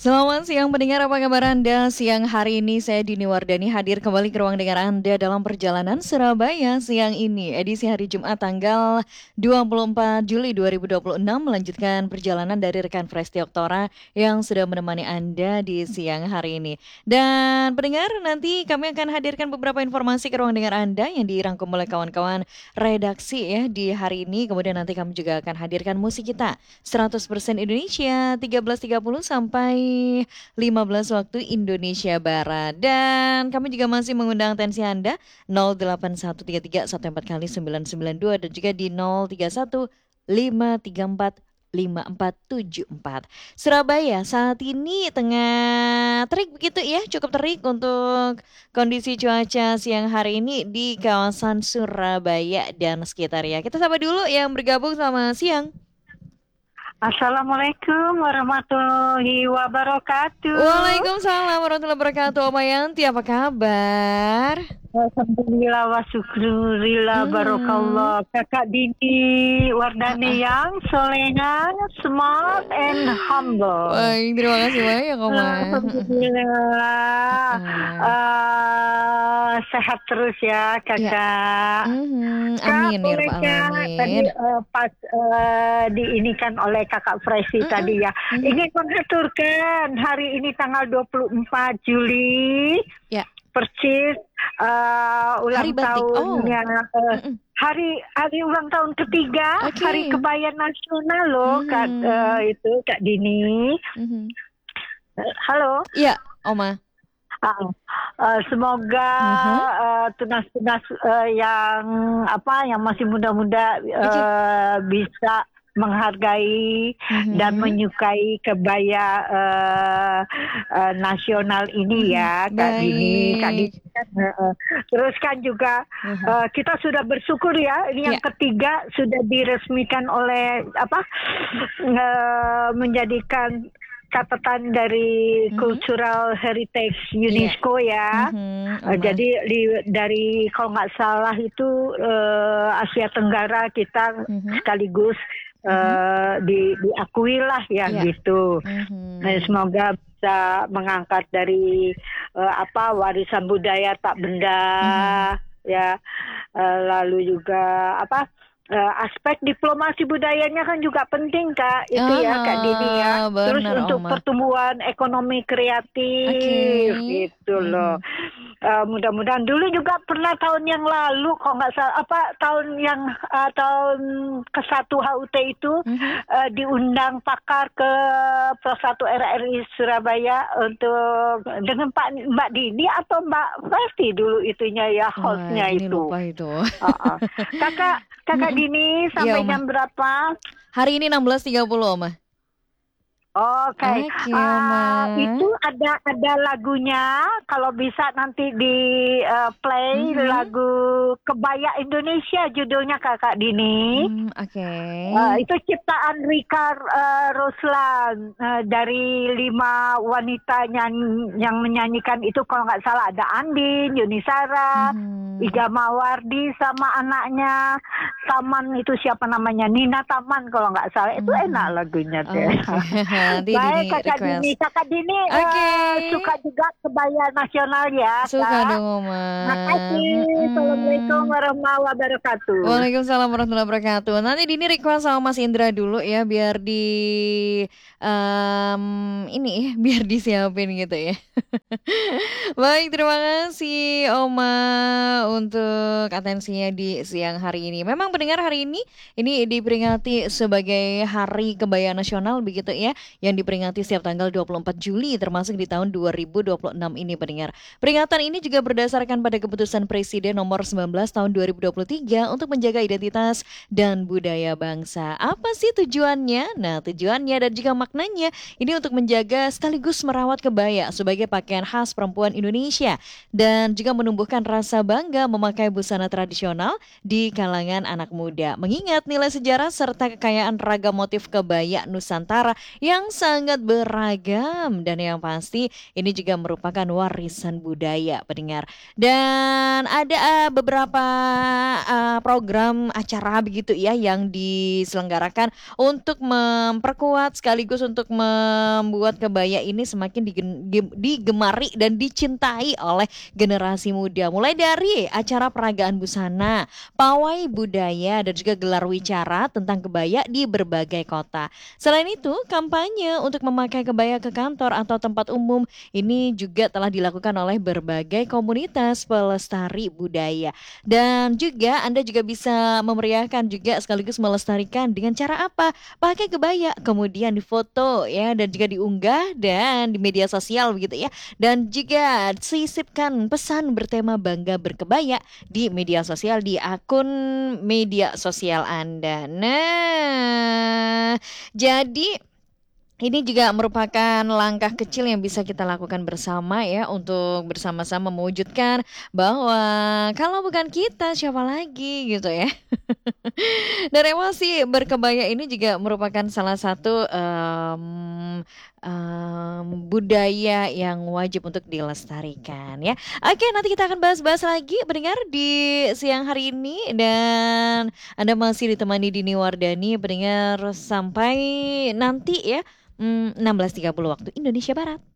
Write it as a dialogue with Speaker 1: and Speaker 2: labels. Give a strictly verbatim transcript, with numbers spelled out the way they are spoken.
Speaker 1: Selamat siang pendengar, apa kabar Anda? Siang hari ini saya Dini Wardani hadir kembali ke ruang dengar Anda dalam perjalanan Surabaya siang ini. Edisi hari Jumat tanggal dua puluh empat Juli dua ribu dua puluh enam melanjutkan perjalanan dari rekan Presti Oktora yang sudah menemani Anda di siang hari ini. Dan pendengar, nanti kami akan hadirkan beberapa informasi ke ruang dengar Anda yang dirangkum oleh kawan-kawan redaksi ya di hari ini. Kemudian nanti kami juga akan hadirkan musik kita seratus persen Indonesia tiga belas tiga puluh sampai lima belas waktu Indonesia Barat. Dan kami juga masih mengundang atensi Anda nol delapan satu tiga tiga satu empat kali sembilan sembilan dua dan juga di nol tiga satu lima tiga empat lima empat tujuh empat. Surabaya saat ini tengah terik begitu ya, cukup terik untuk kondisi cuaca siang hari ini di kawasan Surabaya dan sekitarnya. Kita sapa dulu yang bergabung sama siang.
Speaker 2: Assalamualaikum warahmatullahi wabarakatuh.
Speaker 1: Waalaikumsalam warahmatullahi wabarakatuh. Oma Yanti, apa kabar?
Speaker 2: Alhamdulillah wa syukurillah
Speaker 1: Hmm.
Speaker 2: barokallah. Kakak Dini Wardani yang soleha, smart and humble.
Speaker 1: Baik, terima kasih banyak Oma.
Speaker 2: Alhamdulillah.
Speaker 1: Ah.
Speaker 2: Uh, sehat terus ya kakak.
Speaker 1: Mhm,
Speaker 2: Kak,
Speaker 1: Amin ya Rabbal
Speaker 2: bolehkah tadi
Speaker 1: Alamin.
Speaker 2: uh, pas uh, diinikan oleh kakak Fresi
Speaker 1: Mm-mm,
Speaker 2: tadi ya,
Speaker 1: mhm.
Speaker 2: ingin mengaturkan hari ini tanggal dua puluh empat Juli,
Speaker 1: Ya.
Speaker 2: persis uh, ulang
Speaker 1: Hari batik. Oh.
Speaker 2: tahunnya uh,
Speaker 1: Mm-mm.
Speaker 2: hari hari ulang tahun ketiga,
Speaker 1: Oke.
Speaker 2: Hari Kebaya Nasional loh, Kak,
Speaker 1: Mhm.
Speaker 2: uh, itu Kak Dini.
Speaker 1: Mhm.
Speaker 2: Uh, halo.
Speaker 1: Iya, Oma.
Speaker 2: Uh, uh, semoga
Speaker 1: Uh-huh.
Speaker 2: uh, tunas-tunas uh, yang apa yang masih muda-muda uh, bisa menghargai
Speaker 1: Mhm.
Speaker 2: dan menyukai kebaya uh, uh, nasional ini
Speaker 1: Mhm.
Speaker 2: ya, Kak Dini. Kak
Speaker 1: Baik.
Speaker 2: Dini kan, uh, uh, terus kan juga
Speaker 1: Uh-huh.
Speaker 2: uh, kita sudah bersyukur ya, ini yang
Speaker 1: Ya.
Speaker 2: ketiga sudah diresmikan oleh apa uh, menjadikan catatan dari
Speaker 1: Mhm.
Speaker 2: Cultural Heritage UNESCO ya.
Speaker 1: Mhm,
Speaker 2: Uh,
Speaker 1: Oma.
Speaker 2: jadi di, dari kalau nggak salah itu uh, Asia Tenggara kita
Speaker 1: Mhm.
Speaker 2: sekaligus uh, di, diakui lah ya
Speaker 1: Ya.
Speaker 2: gitu.
Speaker 1: Mhm.
Speaker 2: Nah, semoga bisa mengangkat dari uh, apa warisan budaya tak benda ya. Uh, lalu juga apa uh, aspek diplomasi budayanya kan juga penting Kak, itu ya Kak Dini ya.
Speaker 1: Ah,
Speaker 2: Terus
Speaker 1: benar,
Speaker 2: untuk
Speaker 1: Oma.
Speaker 2: pertumbuhan ekonomi kreatif
Speaker 1: Oke.
Speaker 2: gitu loh. Uh, mudah-mudahan dulu juga pernah tahun yang lalu kalau nggak salah apa tahun yang uh, tahun ke satu H U T itu
Speaker 1: Mhm.
Speaker 2: uh, diundang pakar ke Pro satu R R I Surabaya untuk dengan Pak Mbak Dini atau Mbak Festi dulu itunya ya
Speaker 1: Wah,
Speaker 2: hostnya
Speaker 1: Dini
Speaker 2: itu.
Speaker 1: lupa itu.
Speaker 2: Uh-uh. Kakak Kakak
Speaker 1: Mm-mm.
Speaker 2: Dini
Speaker 1: Iya,
Speaker 2: sampai
Speaker 1: Oma.
Speaker 2: jam berapa?
Speaker 1: Hari ini enam belas tiga puluh, Oma.
Speaker 2: Oke,
Speaker 1: Oke,
Speaker 2: uh,
Speaker 1: Oma.
Speaker 2: itu ada ada lagunya. Kalau bisa nanti di uh, play
Speaker 1: Mhm.
Speaker 2: lagu Kebaya Indonesia judulnya Kakak Dini.
Speaker 1: Hmm, oke.
Speaker 2: Uh, itu ciptaan Rika uh, Ruslan uh, dari lima wanita nyan- yang menyanyikan itu kalau nggak salah ada Andin, Yuni Sara,
Speaker 1: Mhm.
Speaker 2: Iga Mawardi sama anaknya Taman itu siapa namanya Nina Taman kalau nggak salah itu
Speaker 1: Mhm.
Speaker 2: enak lagunya deh.
Speaker 1: Oke, nanti
Speaker 2: Baik
Speaker 1: Dini
Speaker 2: Kakak
Speaker 1: request.
Speaker 2: Dini, Kakak Dini
Speaker 1: Oke.
Speaker 2: uh, suka juga kebaya nasional ya
Speaker 1: Suka
Speaker 2: Kak.
Speaker 1: dong, Oma.
Speaker 2: Makasih.
Speaker 1: Mm-mm.
Speaker 2: Assalamualaikum warahmatullahi wabarakatuh.
Speaker 1: Waalaikumsalam warahmatullahi wabarakatuh. Nanti Dini request sama Mas Indra dulu ya, biar di em, ini ya, biar disiapin gitu ya. Baik, terima kasih Oma untuk atensinya di siang hari ini. Memang pendengar hari ini ini diperingati sebagai Hari Kebaya Nasional begitu ya, yang diperingati setiap tanggal dua puluh empat Juli termasuk di tahun dua ribu dua puluh enam ini pendengar. Peringatan ini juga berdasarkan pada keputusan Presiden nomor sembilan belas tahun dua ribu dua puluh tiga untuk menjaga identitas dan budaya bangsa. Apa sih tujuannya? Nah, tujuannya dan juga maknanya ini untuk menjaga sekaligus merawat kebaya sebagai pakaian khas perempuan Indonesia dan juga menumbuhkan rasa bangga memakai busana tradisional di kalangan anak muda. Mengingat nilai sejarah serta kekayaan ragam motif kebaya Nusantara yang yang sangat beragam dan yang pasti ini juga merupakan warisan budaya pendengar. Dan ada uh, beberapa uh, program acara begitu ya yang diselenggarakan untuk memperkuat sekaligus untuk membuat kebaya ini semakin digen- gem- digemari dan dicintai oleh generasi muda. Mulai dari acara peragaan busana, pawai budaya dan juga gelar wicara tentang kebaya di berbagai kota. Selain itu, kampanye untuk memakai kebaya ke kantor atau tempat umum ini juga telah dilakukan oleh berbagai komunitas pelestari budaya. Dan juga Anda juga bisa memeriahkan juga sekaligus melestarikan dengan cara apa? Pakai kebaya, kemudian difoto ya dan juga diunggah dan di media sosial begitu ya. Dan juga sisipkan pesan bertema bangga berkebaya di media sosial di akun media sosial Anda. Nah, jadi ini juga merupakan langkah kecil yang bisa kita lakukan bersama ya untuk bersama-sama mewujudkan bahwa kalau bukan kita siapa lagi gitu ya. Dan emosi berkebaya ini juga merupakan salah satu em, em, budaya yang wajib untuk dilestarikan ya. Oke, nanti kita akan bahas-bahas lagi pendengar di siang hari ini dan Anda masih ditemani Dini Wardani pendengar sampai nanti ya. Hmm, enam belas tiga puluh waktu Indonesia Barat.